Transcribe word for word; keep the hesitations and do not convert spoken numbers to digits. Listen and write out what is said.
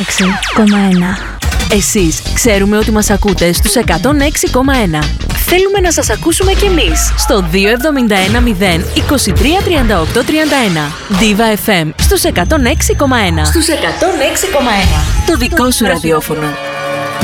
έξι κόμμα ένα. Εσείς ξέρουμε ότι μας ακούτε στους εκατόν έξι κόμμα ένα. Θέλουμε να σας ακούσουμε κι εμείς στο δύο εβδομήντα ένα μηδέν είκοσι τρία τριάντα οκτώ τριάντα ένα. Diva εφ εμ στους εκατόν έξι κόμμα ένα. Στους εκατόν έξι κόμμα ένα. Το δικό σου ραδιόφωνο.